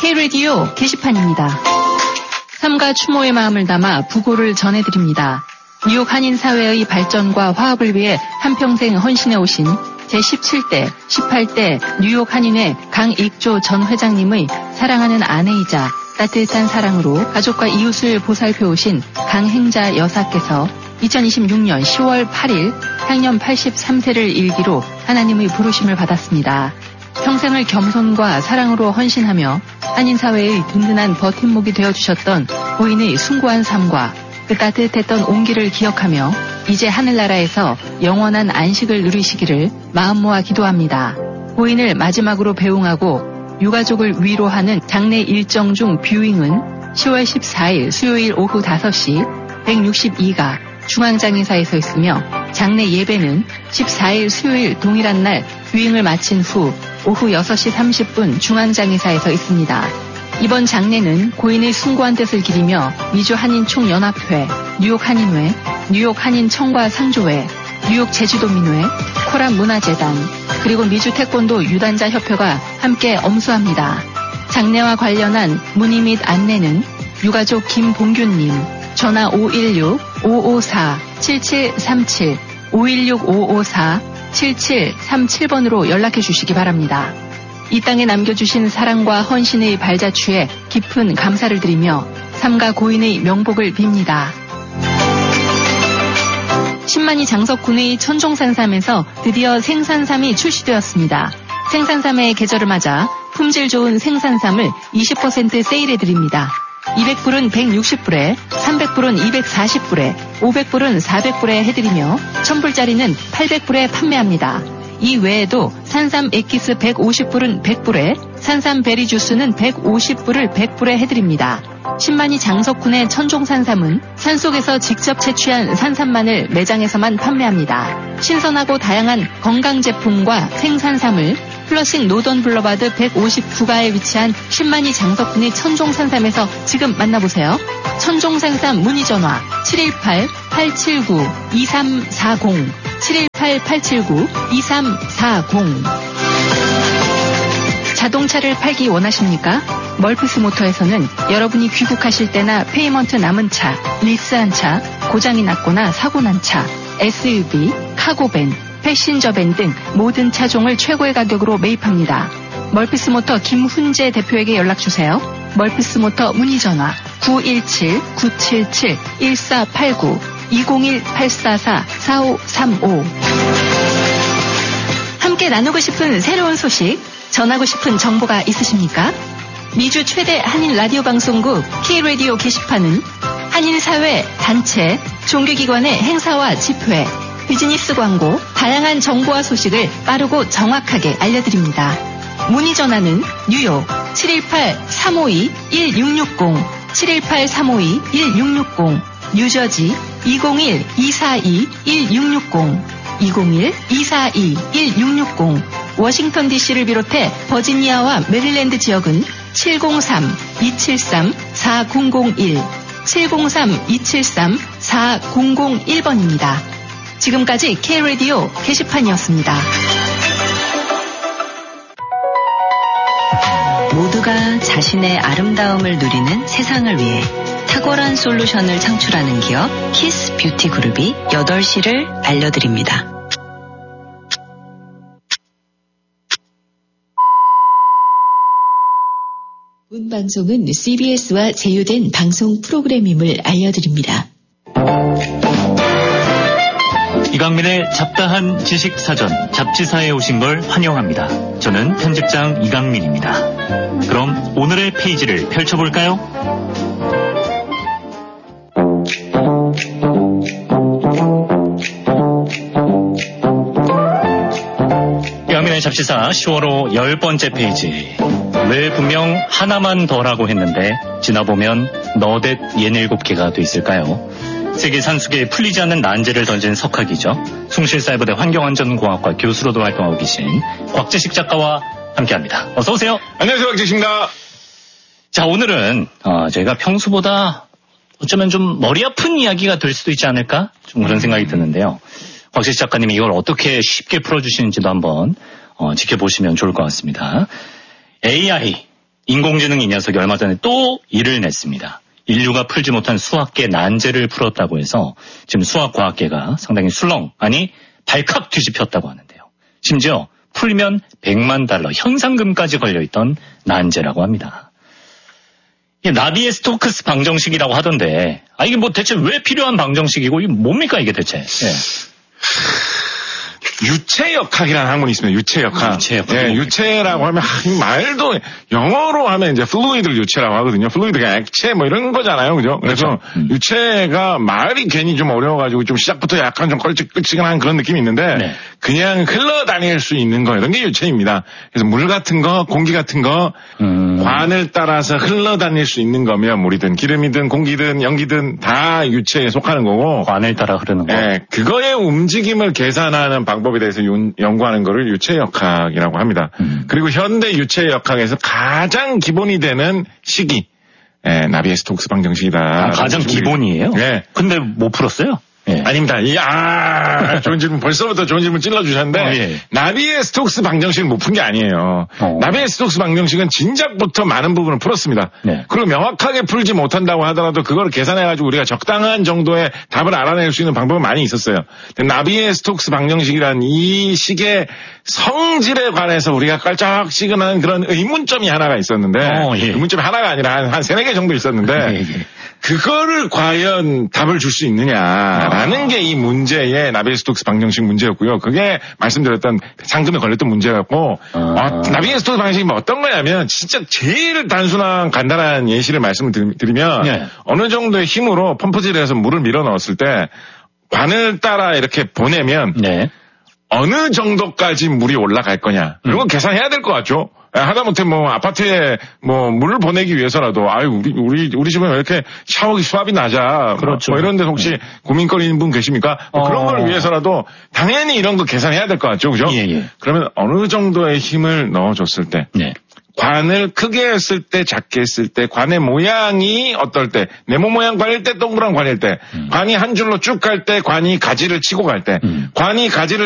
K-라디오 게시판입니다. 삼가 추모의 마음을 담아 부고를 전해드립니다. 뉴욕 한인사회의 발전과 화합을 위해 한평생 헌신해 오신 제17대, 18대 뉴욕 한인회 강익조 전 회장님의 사랑하는 아내이자 따뜻한 사랑으로 가족과 이웃을 보살펴 오신 강행자 여사께서 2026년 10월 8일 향년 83세를 일기로 하나님의 부르심을 받았습니다. 평생을 겸손과 사랑으로 헌신하며 한인사회의 든든한 버팀목이 되어주셨던 고인의 숭고한 삶과 그 따뜻했던 온기를 기억하며 이제 하늘나라에서 영원한 안식을 누리시기를 마음 모아 기도합니다. 고인을 마지막으로 배웅하고 유가족을 위로하는 장례 일정 중 뷰잉은 10월 14일 수요일 오후 5시 162가 중앙장의사에서 있으며 장례 예배는 14일 수요일 동일한 날 뷰잉을 마친 후 오후 6시 30분 중앙장의사에서 있습니다. 이번 장례는 고인의 숭고한 뜻을 기리며 미주 한인총연합회, 뉴욕 한인회, 뉴욕 한인청과 상조회, 뉴욕 제주도민회, 코람 문화재단, 그리고 미주 태권도 유단자 협회가 함께 엄수합니다. 장례와 관련한 문의 및 안내는 유가족 김봉균님, 전화 516-554-7737, 516-554-7737번으로 연락해 주시기 바랍니다. 이 땅에 남겨주신 사랑과 헌신의 발자취에 깊은 감사를 드리며 삼가 고인의 명복을 빕니다. 신만이 장석군의 천종산삼에서 드디어 생산삼이 출시되었습니다. 생산삼의 계절을 맞아 품질 좋은 생산삼을 20% 세일해드립니다. 200불은 160불에, 300불은 240불에, 500불은 400불에 해드리며 1000불짜리는 800불에 판매합니다. 이 외에도 산삼 액기스 150불은 100불에, 산삼 베리 주스는 150불을 100불에 해드립니다. 신만이 장석군의 천종산삼은 산속에서 직접 채취한 산삼만을 매장에서만 판매합니다. 신선하고 다양한 건강 제품과 생산삼을 플러싱 노던 블러바드 159가에 위치한 신만이 장석군의 천종산삼에서 지금 만나보세요. 천종산삼 문의전화 718-879-2340 718-879-2340. 자동차를 팔기 원하십니까? 멀피스 모터에서는 여러분이 귀국하실 때나 페이먼트 남은 차, 리스한 차, 고장이 났거나 사고 난 차, SUV, 카고밴, 패신저밴 등 모든 차종을 최고의 가격으로 매입합니다. 멀피스 모터 김훈재 대표에게 연락주세요. 멀피스 모터 문의전화 917-977-1489 201-844-4535. 함께 나누고 싶은 새로운 소식, 전하고 싶은 정보가 있으십니까? 미주 최대 한인 라디오 방송국 K-라디오 게시판은 한인사회, 단체, 종교기관의 행사와 집회, 비즈니스 광고, 다양한 정보와 소식을 빠르고 정확하게 알려드립니다. 문의 전화는 뉴욕 718-352-1660, 718-352-1660, 뉴저지 201-242-1660, 201-242-1660, 워싱턴 DC를 비롯해 버지니아와 메릴랜드 지역은 703-273-4001, 703-273-4001번입니다. 지금까지 K-라디오 게시판이었습니다. 모두가 자신의 아름다움을 누리는 세상을 위해 탁월한 솔루션을 창출하는 기업 키스 뷰티 그룹이 8시를 알려드립니다. 본 방송은 CBS와 제휴된 방송 프로그램임을 알려드립니다. 이강민의 잡다한 지식사전 잡지사에 오신 걸 환영합니다. 저는 편집장 이강민입니다. 그럼 오늘의 페이지를 펼쳐볼까요? 이강민의 잡지사 10월호 10번째 페이지. 왜 분명 하나만 더라고 했는데 지나보면 너댓 67개가 돼 있을까요? 세계 산속에 풀리지 않는 난제를 던진 석학이죠. 숭실사이버대 환경안전공학과 교수로도 활동하고 계신 곽재식 작가와 함께합니다. 어서 오세요. 안녕하세요, 곽재식입니다. 자, 오늘은 저희가 평소보다 어쩌면 좀 머리 아픈 이야기가 될 수도 있지 않을까? 좀 그런 생각이 드는데요. 곽재식 작가님이 이걸 어떻게 쉽게 풀어주시는지도 한번 지켜보시면 좋을 것 같습니다. AI, 인공지능 이 녀석이 얼마 전에 또 일을 냈습니다. 인류가 풀지 못한 수학계 난제를 풀었다고 해서 지금 수학과학계가 상당히 술렁, 아니 발칵 뒤집혔다고 하는데요. 심지어 풀면 $100만 현상금까지 걸려있던 난제라고 합니다. 이게 나비의 스토크스 방정식이라고 하던데, 이게 뭐 대체 왜 필요한 방정식이고, 이게 뭡니까 이게 대체? 예. 유체역학이라는 학문이 있습니다. 유체역학. 유체역학. 예, 유체라고 하면 말도 영어로 하면 이제 플루이드를 유체라고 하거든요. 플루이드가 액체 뭐 이런 거잖아요. 그죠? 그래서 유체가 말이 괜히 좀 어려워가지고 좀 시작부터 약간 좀 껄찍껄찍한 그런 느낌이 있는데 네. 그냥 흘러다닐 수 있는 거 이런 게 유체입니다. 그래서 물 같은 거, 공기 같은 거 관을 따라서 흘러다닐 수 있는 거면 물이든 기름이든 공기든 연기든 다 유체에 속하는 거고 관을 따라 흐르는 거. 예, 그거의 움직임을 계산하는 방법에 대해서 연구하는 거를 유체역학이라고 합니다. 그리고 현대 유체역학에서 가장 기본이 되는 식이 나비의 스토크스 방정식이다. 가장 기본이에요? 네. 근데 못 풀었어요? 예. 아닙니다. 좋은 질문, 벌써부터 좋은 질문 찔러주셨는데, 예. 나비의 스토크스 방정식을 못 푼 게 아니에요. 나비의 스토크스 방정식은 진작부터 많은 부분을 풀었습니다. 네. 그리고 명확하게 풀지 못한다고 하더라도 그걸 계산해가지고 우리가 적당한 정도의 답을 알아낼 수 있는 방법은 많이 있었어요. 나비의 스토크스 방정식이란 이 식의 성질에 관해서 우리가 깔짝지근한 그런 의문점이 하나가 있었는데, 예. 의문점이 하나가 아니라 한 3-4개 정도 있었는데, 그거를 과연 답을 줄 수 있느냐라는 게 이 문제의 나비의 스토크스 방정식 문제였고요. 그게 말씀드렸던 상금에 걸렸던 문제였고 나비의 스토크스 방정식이 뭐 어떤 거냐면 진짜 제일 단순한 간단한 예시를 말씀을 드리면 네. 어느 정도의 힘으로 펌프질을 해서 물을 밀어 넣었을 때 관을 따라 이렇게 보내면 네. 어느 정도까지 물이 올라갈 거냐 이런 거 계산해야 될 것 같죠. 하다못해 뭐 아파트에 뭐 물을 보내기 위해서라도 우리 집은 왜 이렇게 샤워기 수압이 낮아. 그렇죠. 뭐 이런 데 혹시 고민거리는 분 계십니까? 뭐 그런 걸 위해서라도 당연히 이런 거 계산해야 될 것 같죠. 그죠? 예. 그러면 어느 정도의 힘을 넣어줬을 때 네. 관을 크게 했을 때 작게 했을 때 관의 모양이 어떨 때 네모 모양 관일 때 동그란 관일 때 관이 한 줄로 쭉 갈 때 관이 가지를 치고 갈 때 관이 가지를